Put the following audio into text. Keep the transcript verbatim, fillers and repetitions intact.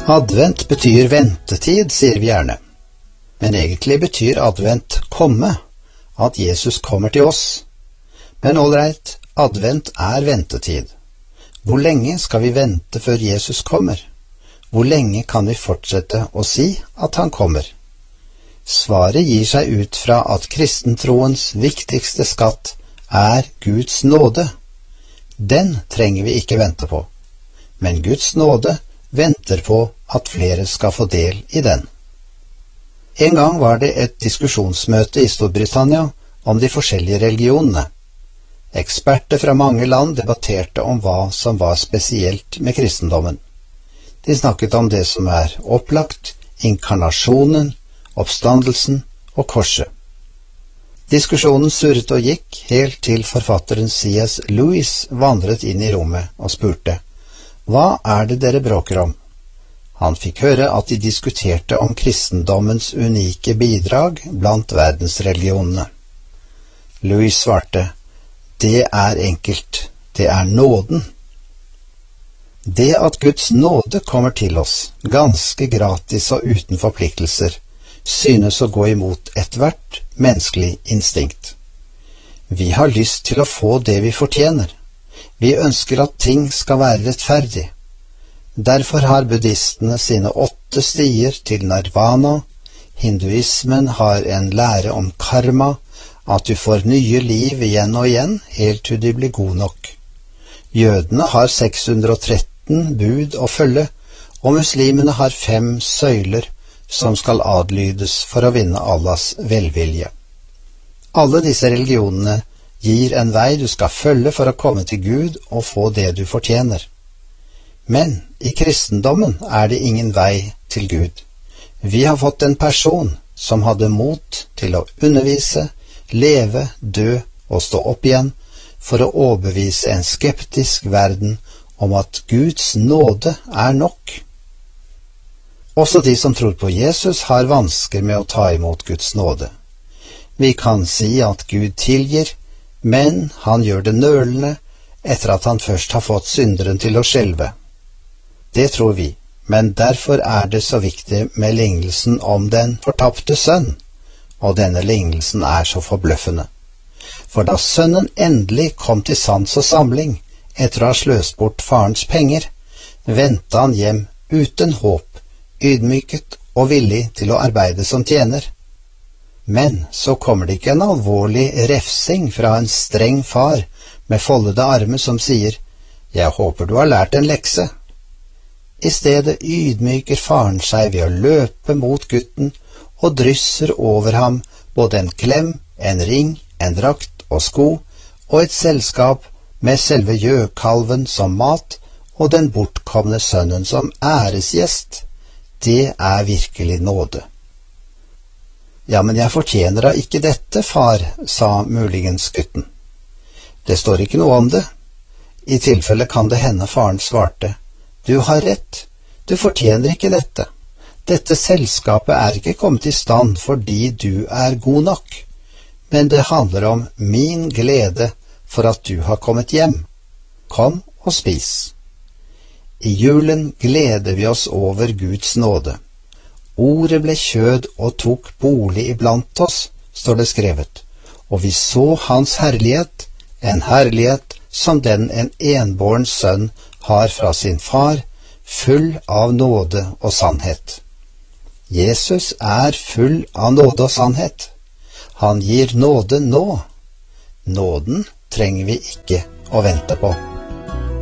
Advent betyr ventetid, sier vi gjerne. Men egentlig betyr advent komme, at Jesus kommer til oss. Men ålreit, advent er ventetid. Hvor lenge skal vi vente før Jesus kommer? Hvor lenge kan vi fortsette å si at han kommer? Svaret gir seg ut fra at kristentroens viktigste skatt er Guds nåde. Den trenger vi ikke vente på. Men Guds nåde venter på at flere skal få del i den. En gang var det et diskusjonsmøte i Storbritannia om de forskjellige religionene. Eksperter fra mange land debatterte om hva som var spesielt med kristendommen. De snakket om det som er opplagt, inkarnasjonen, oppstandelsen og korset. Diskusjonen surret og gikk helt til forfatteren C S Lewis vandret inn i rommet og spurte: «Hva er det dere bråker om?» Han fikk høre at de diskuterte om kristendommens unike bidrag blant verdensreligionene. Louis svarte: «Det er enkelt, det er nåden.» Det at Guds nåde kommer til oss, ganske gratis og uten forpliktelser, synes å gå imot ethvert menneskelig instinkt. Vi har lyst til å få det vi fortjener. Vi ønsker at ting skal være rettferdig. Derfor har buddhistene sine åtte stier til nirvana, hinduismen har en lære om karma, at du får nye liv igjen og igjen, helt til de blir god nok. Jødene har seks hundre og tretten bud å følge, og muslimene har fem søyler som skal adlydes for å vinne Allahs velvilje. Alle disse religionene gir en vei du skal følge for å komme til Gud og få det du fortjener. Men i kristendommen er det ingen vei til Gud. Vi har fått en person som hadde mot til å undervise, leve, dø og stå opp igjen for å overbevise en skeptisk verden om at Guds nåde er nok. Også de som tror på Jesus har vansker med å ta imot Guds nåde. Vi kan si at Gud tilgir, men han gjør det nølende etter at han først har fått synderen til å skjelve. Det tror vi, men derfor er det så viktig med lignelsen om den fortapte sønn, og denne lignelsen er så forbløffende. For da sønnen endelig kom til sans og samling, etter å ha sløst bort farens penger, vendte han hjem uten håp, ydmyket og villig til å arbeide som tjener. Men så kommer det ikke en alvorlig refsing fra en streng far med foldede armer som sier: «Jeg håper du har lært en lekse.» I stedet ydmyker faren seg ved å løpe mot gutten og drysser over ham både en klem, en ring, en drakt og sko, og et selskap med selve gjøkalven som mat og den bortkomne sønnen som æresgjest. Det er virkelig nåde. «Ja, men jeg fortjener da ikke dette, far», sa muligens gutten. Det står ikke noe om det. I tilfelle kan det hende faren svarte: «Du har rett, du fortjener ikke dette. Dette selskapet er ikke kommet i stand fordi du er god nok, men det handler om min glede for at du har kommet hjem. Kom og spis.» I julen gleder vi oss over Guds nåde. Ordet ble kjød og tok bolig iblant oss, står det skrevet, og vi så hans herlighet, en herlighet som den en enbåren sønn har fra sin far, full av nåde og sannhet. Jesus er full av nåde og sannhet. Han gir nåde nå. Nåden trenger vi ikke å vente på.